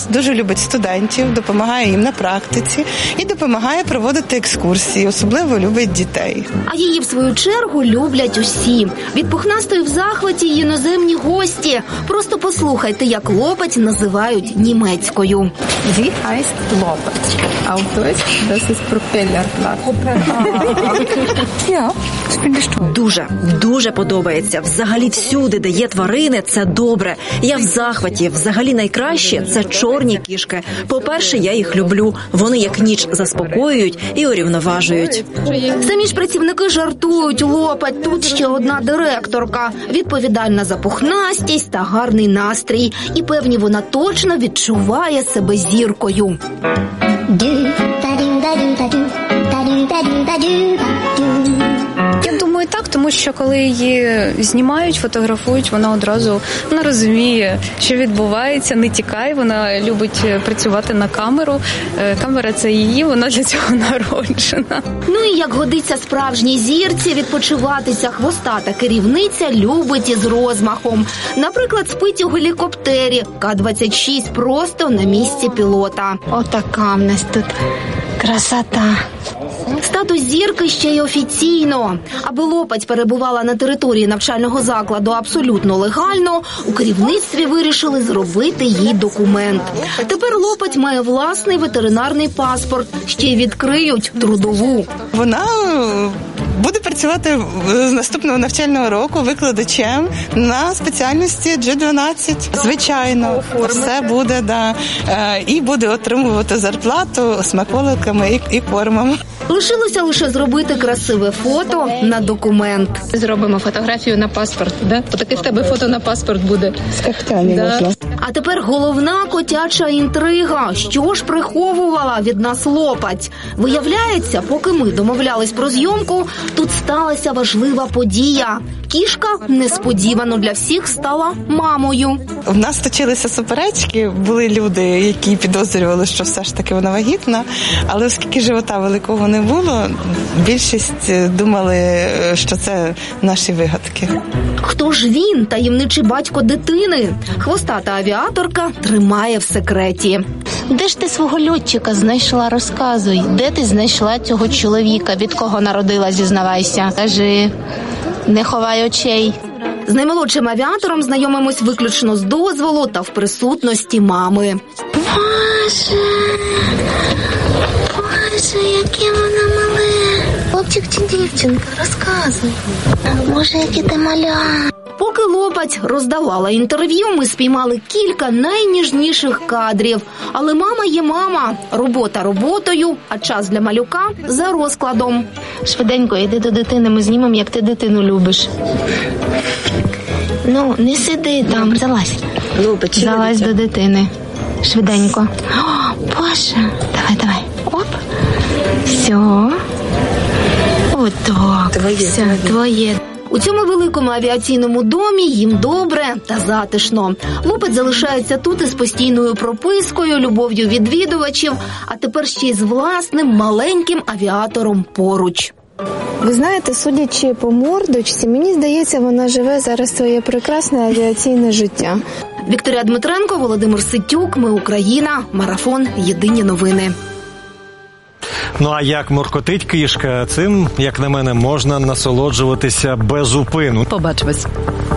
дуже любить студентів, допомагає їм на практиці і допомагає проводити екскурсії, особливо любить дітей. А її, в свою чергу, люблять усі. Від пухнастої в захваті її іноземні гості. Просто послухайте, як лопать називають німецькою. Sie heißt Lopet. Auf Deutsch, das ist Propellerblatt. Ja, das finde ich toll. Дуже подобається. Взагалі всюди, де є тварини, це добре. Я в захваті. Взагалі найкраще – це чорні кішки. По-перше, я їх люблю. Вони як ніч заспокоюють і урівноважують. Самі ж працівники жартують. Лопать, тут ще одна директорка. Відповідальна за пухнастість та гарний настрій. І певні, вона точно відчуває себе зіркою. Я думаю, так, тому що коли її знімають, фотографують, вона розуміє, що відбувається, не тікає, вона любить працювати на камеру. Камера – це її, вона для цього народжена. Ну і як годиться справжній зірці, відпочиватися хвостата керівниця любить із розмахом. Наприклад, спить у гелікоптері К-26 просто на місці пілота. Отака в нас тут красота. Статус зірки ще й офіційно. Аби лопать перебувала на території навчального закладу абсолютно легально, у керівництві вирішили зробити їй документ. Тепер лопать має власний ветеринарний паспорт, ще й відкриють трудову. Вона буде працювати з наступного навчального року викладачем на спеціальності G12. Звичайно, все буде, да. І буде отримувати зарплату смаколиками і кормом. Лишилося лише зробити красиве фото на документ. Зробимо фотографію на паспорт, да? Отаке в тебе фото на паспорт буде. З когтями можна. А тепер головна котяча інтрига. Що ж приховувала від нас лопать? Виявляється, поки ми домовлялись про зйомку, тут сталася важлива подія. Кішка несподівано для всіх стала мамою. У нас точилися суперечки, були люди, які підозрювали, що все ж таки вона вагітна, але оскільки живота великого не було, більшість думали, що це наші вигадки. Хто ж він, таємничий батько дитини? Хвостата авіаторка тримає в секреті. Де ж ти свого льотчика знайшла, розказуй. Де ти знайшла цього чоловіка, від кого народила, зізнавайся. Кажи, не ховай очей. З наймолодшим авіатором знайомимось виключно з дозволу та в присутності мами. Боже, яке воно мале. Хлопчик чи дівчинка, розказуй. Боже, яке ти маля. Поки лопать роздавала інтерв'ю, ми спіймали кілька найніжніших кадрів. Але мама є мама. Робота роботою, а час для малюка за розкладом. Швиденько, йди до дитини, ми знімемо, як ти дитину любиш. Ну, не сиди там, залазь. Залазь до дитини. Швиденько. О, Боже, давай. Оп. Все. Отак. Все, твоє. У цьому великому авіаційному домі їм добре та затишно. Лопать залишається тут із постійною пропискою, любов'ю відвідувачів, а тепер ще й з власним маленьким авіатором поруч. Ви знаєте, судячи по мордочці, мені здається, вона живе зараз своє прекрасне авіаційне життя. Вікторія Дмитренко, Володимир Ситюк, Ми Україна, Марафон, Єдині новини. Ну а як муркотить кішка, цим, як на мене, можна насолоджуватися без упину. Побачимось.